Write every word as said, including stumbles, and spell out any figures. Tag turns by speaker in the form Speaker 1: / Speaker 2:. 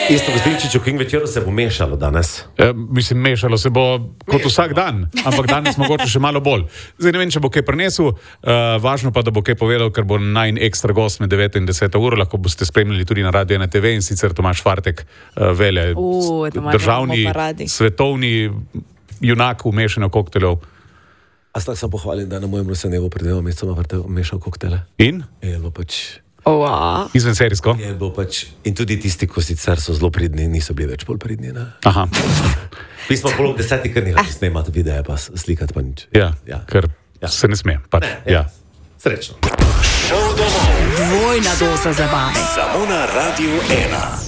Speaker 1: Isto Gostinčič, v King večeru se bo mešalo danes.
Speaker 2: E, mislim, mešalo se bo kot mešalo. Vsak dan, ampak danes mogoče še malo bolj. Zdaj ne vem, če bo kaj prinesel, uh, važno pa, da bo kaj povedal, ker bo najn ekstra gost med deveto in deseto uro, lahko boste spremljali tudi na Radio ena te ve in sicer Tomaž Fartek, uh, velja,
Speaker 3: uh,
Speaker 2: državni, svetovni junak v mešanju kokteljev.
Speaker 1: A sta sem pohvalil, da na mojem rojstnemu pred dvema mesecema mešal koktele.
Speaker 2: In?
Speaker 1: Je bilo pač...
Speaker 3: Oh, wow.
Speaker 2: Izven serijsko?
Speaker 1: Je bilo pač... In tudi tisti, ko sicer so zelo pridni, niso bili več bolj pridni, ne?
Speaker 2: Aha.
Speaker 1: Mi smo polo v desetih, ker nekaj snemati videe, pa slikati pa nič.
Speaker 2: Ja, ja. Ker ja. Se ne sme. Pač. Ne, ja. Ja.
Speaker 1: Srečno.
Speaker 4: Dvojna doza zabave. Samo na Radio ena.